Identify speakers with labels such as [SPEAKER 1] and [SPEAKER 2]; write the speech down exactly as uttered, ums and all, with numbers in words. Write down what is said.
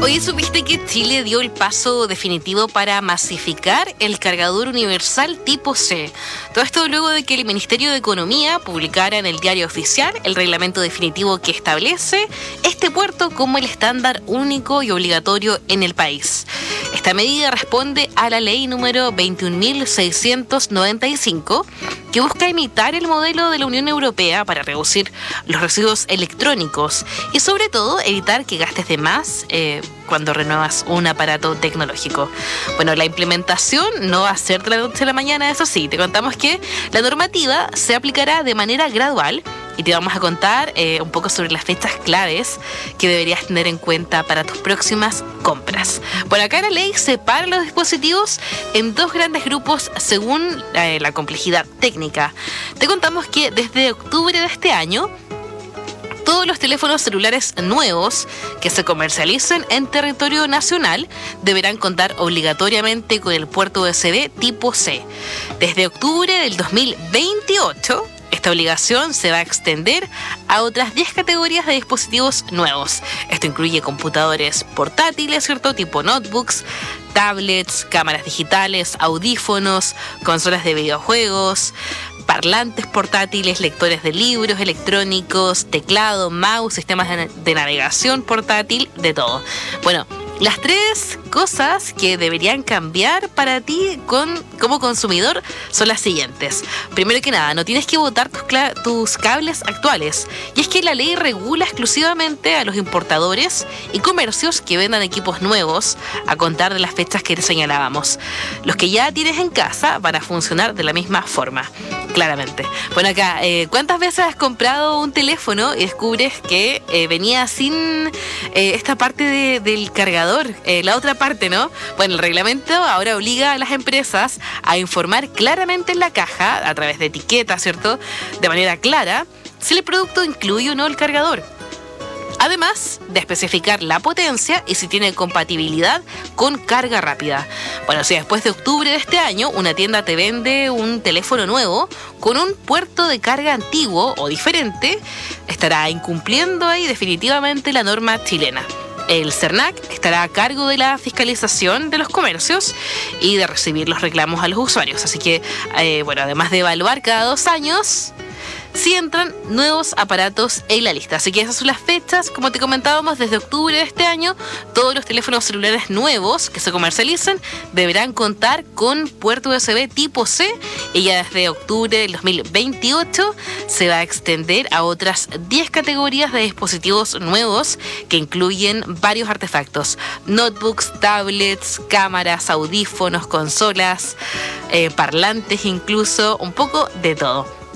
[SPEAKER 1] Hoy supiste que Chile dio el paso definitivo para masificar el cargador universal tipo C. Todo esto luego de que el Ministerio de Economía publicara en el Diario Oficial el reglamento definitivo que establece este puerto como el estándar único y obligatorio en el país. Esta medida responde a la ley número veintiún mil seiscientos noventa y cinco, que busca imitar el modelo de la Unión Europea para reducir los residuos electrónicos y sobre todo evitar que gastes de más eh, cuando renuevas un aparato tecnológico. Bueno, la implementación no va a ser de la noche a la mañana, eso sí, te contamos que la normativa se aplicará de manera gradual y te vamos a contar eh, un poco sobre las fechas claves que deberías tener en cuenta para tus próximas compras. Por acá la ley separa los dispositivos en dos grandes grupos según eh, la complejidad técnica. Te contamos que desde octubre de este año, todos los teléfonos celulares nuevos que se comercialicen en territorio nacional deberán contar obligatoriamente con el puerto U S B tipo C. Desde octubre del dos mil veintiocho, esta obligación se va a extender a otras diez categorías de dispositivos nuevos. Esto incluye computadores portátiles, ¿cierto? Tipo notebooks, tablets, cámaras digitales, audífonos, consolas de videojuegos, parlantes portátiles, lectores de libros electrónicos, teclado, mouse, sistemas de, de navegación portátil, de todo. Bueno, las tres cosas que deberían cambiar para ti con, como consumidor son las siguientes. Primero que nada, no tienes que botar tus, tus cables actuales. Y es que la ley regula exclusivamente a los importadores y comercios que vendan equipos nuevos a contar de las fechas que te señalábamos. Los que ya tienes en casa van a funcionar de la misma forma, claramente. Bueno, acá, eh, ¿cuántas veces has comprado un teléfono y descubres que eh, venía sin eh, esta parte de, del cargador? Eh, la otra parte, ¿no? Bueno, el reglamento ahora obliga a las empresas a informar claramente en la caja, a través de etiquetas, ¿cierto?, de manera clara, si el producto incluye o no el cargador. Además de especificar la potencia y si tiene compatibilidad con carga rápida. Bueno, si después de octubre de este año una tienda te vende un teléfono nuevo con un puerto de carga antiguo o diferente, estará incumpliendo ahí definitivamente la norma chilena. El CERNAC estará a cargo de la fiscalización de los comercios y de recibir los reclamos a los usuarios. Así que, eh, bueno, además de evaluar cada dos años, si entran nuevos aparatos en la lista. Así que esas son las fechas. Como te comentábamos, desde octubre de este año, todos los teléfonos celulares nuevos que se comercialicen deberán contar con puerto U S B tipo C, y ya desde octubre del dos mil veintiocho se va a extender a otras diez categorías de dispositivos nuevos que incluyen varios artefactos: notebooks, tablets, cámaras, audífonos, consolas, eh, parlantes incluso, un poco de todo.